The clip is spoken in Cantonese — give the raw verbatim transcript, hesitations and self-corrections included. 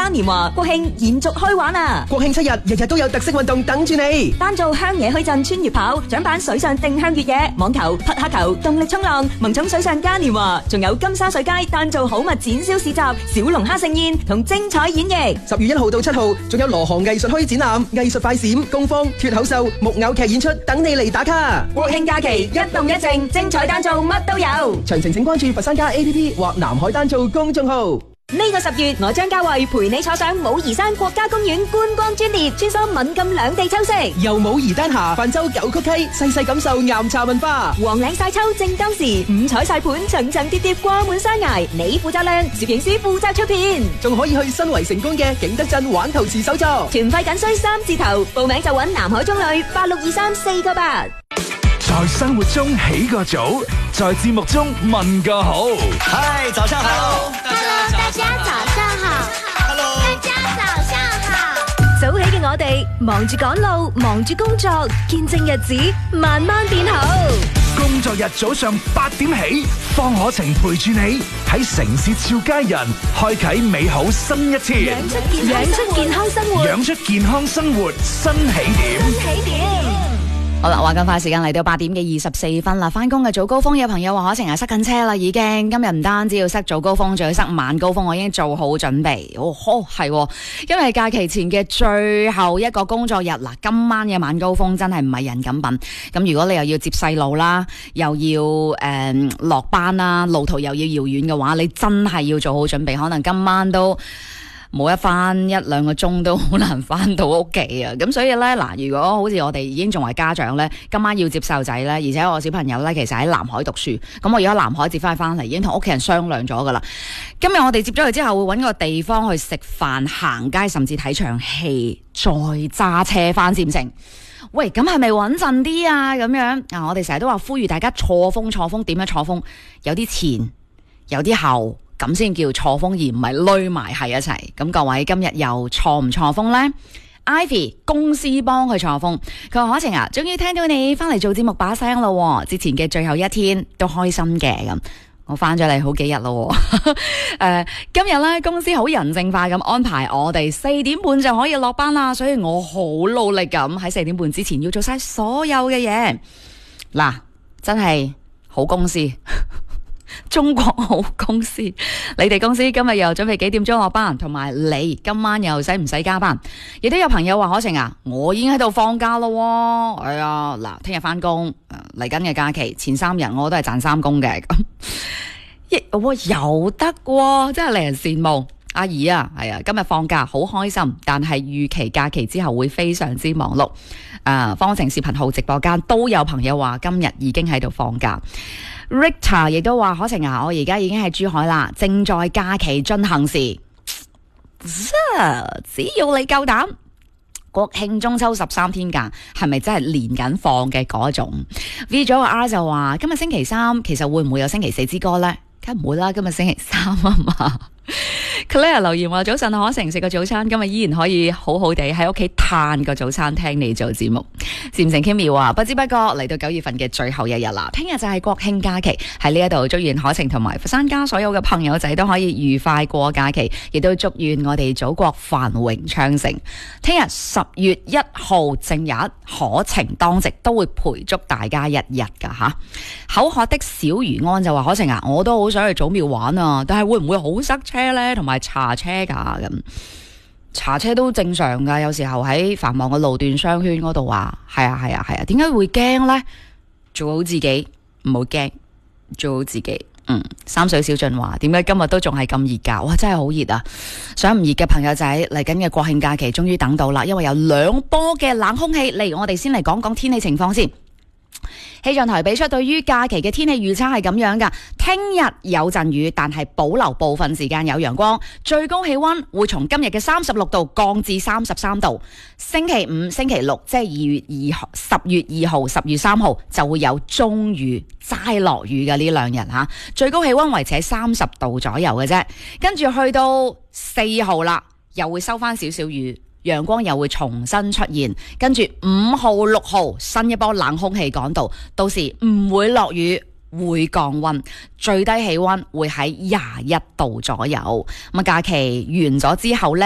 嘉年華國慶延續開玩啊！ 國慶七日，日日都有特色運動等住你。 單做鄉野墟鎮穿越跑，獎板水上定向越野，網球、匹克球、動力衝浪，萌寵水上嘉年華，仲有金沙水街單做好物展銷市集、小龍蝦盛宴同精彩演繹。 十月一號到七號，仲有羅河藝術墟展覽、藝術快閃、工坊、脫口秀、木偶劇演出等你嚟打卡。 國慶假期一動一靜，精彩單做乜都有。 詳情請關注佛山家 A P P 或南海單做公眾號。 呢個十月，我張家慧陪你坐上武夷山國家公園觀光專列，穿梭閩贛兩地秋色， 由武夷丹霞泛舟九曲溪，細細感受岩茶文化。 黃嶺晒秋正當時，五彩晒盤層層疊疊掛滿山崖，你負責靚，攝影師負責出片， 仲可以去新圍成功嘅景德鎮玩陶瓷手作。 團費僅需三字頭，報名就揾南海中旅八六二三四個八。 在生活中起個早，在節目中問個好。 嗨，早上好。 Hello， 大家早上好。Hello， 大家早上好。 早起嘅我哋，忙住趕路，忙住工作，見證日子慢慢變好。 工作日早上八點起，方可晴陪住你喺城市俏佳人，開啟美好新一天。 養出養出健康生活， 養出健康生活新起點。 新起點。 好啦，話咁快時間嚟到八點嘅二十四分啦，翻工嘅早高峰，有朋友話可晴啊塞緊車啦，已經今日唔單止要塞早高峰，仲要塞晚高峰，我已經做好準備。哦，係、哦，因為假期前嘅最後一個工作日嗱，今晚嘅晚高峰真係唔係人咁品。咁如果你又要接細路啦，又要誒落、呃、班啦，路途又要遙遠嘅話，你真係要做好準備，可能今晚都冇一翻一兩個鐘都好難翻到屋企啊！咁所以呢，嗱，如果好似我哋已經仲係家長呢，今晚要接細路仔呢，而且我小朋友呢，其實喺南海讀書，咁我而家南海接翻翻嚟，已經同屋企人商量咗噶啦。今日我哋接咗佢之後，會揾個地方去食飯、行街，甚至睇場戲，再揸車翻佔城。喂，咁係咪穩陣啲啊？咁樣啊，我哋成日都話呼籲大家錯峰錯峰，點樣錯峰？有啲前，有啲後。咁先叫錯峰，而唔係累埋喺一齊。咁各位今日又錯唔錯峰呢？ Ivy 公司幫佢錯峰，佢話可晴啊，終於聽到你翻嚟做節目把聲咯。之前嘅最後一天都開心嘅，咁我翻咗嚟好幾日咯。誒、呃，今日咧公司好人性化咁安排我哋四點半就可以落班啦，所以我好努力咁喺四點半之前要做晒所有嘅嘢。嗱，真係好公司。中國好公司，你哋公司今日又準備幾點鐘落班，同埋你今晚又使唔使加班？亦都有朋友話可晴啊，我已經喺度放假咯。係啊，嗱，聽日翻工，嚟緊嘅假期前三日我都係賺三工嘅，咁亦哇有得喎，真係令人羨慕。阿姨啊，係啊，今日放假好開心，但係預期假期之後會非常之忙碌。誒、呃，方程視頻號直播間都有朋友話今日已經喺度放假。Rita 亦都話可晴啊，我而家已經喺珠海啦，正在假期進行時，只要你夠膽，國慶中秋十三天假係咪真係連緊放嘅嗰種 ？V 咗個 R 就話今日星期三，其實會唔會有星期四之歌呢？梗唔會啦，今日星期三啊嘛。Claire 留言話早晨可晴，食個早餐，今日依然可以好好地喺屋企嘆個早餐，聽你做節目。漸成 Kimmy 話不知不覺嚟到九月份嘅最後一日啦，聽日就係國慶假期，喺呢一度祝願可晴同埋佛山家所有嘅朋友仔都可以愉快過假期，亦都祝願我哋祖國繁榮昌盛。聽日十月一號正日，可晴當值都會陪祝大家一日噶吓。口渴的小魚安就話可晴啊，我都好想去祖廟玩啊，但係會唔會好塞車呢？同埋查車噶咁，查車都正常噶。有時候喺繁忙嘅路段商圈嗰度啊，係啊係啊係啊，點解會驚呢？做好自己，唔好驚，做好自己。嗯，三水小俊話，點解今日都仲係咁熱噶？哇，真係好熱啊！想唔熱嘅朋友仔，嚟緊嘅國慶假期終於等到啦，因為有兩波嘅冷空氣嚟，我哋先嚟講講天氣情況先。氣象台俾出對於假期嘅天氣預測係咁樣噶，聽日有陣雨，但係保留部分時間有陽光，最高氣溫會從今日嘅三十六度降至三十三度。星期五、星期六即係二月二號、十月二號、十月三號就會有中雨、齋落雨嘅呢兩日吓，最高氣溫維持喺三十度左右嘅啫。跟住去到四號啦，又會收翻少少雨。陽光又會重新出現，跟住五號、六號新一波冷空氣趕到，到時唔會落雨，會降溫，最低氣溫會喺廿一度左右。咁假期完咗之後呢？